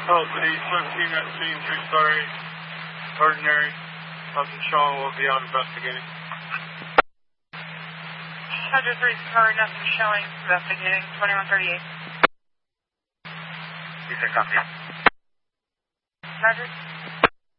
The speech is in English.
Oh, the swim team at scene, 3-story, ordinary. Nothing showing, will be out investigating. 103-story, nothing showing, investigating, 2138. You can copy. Roger.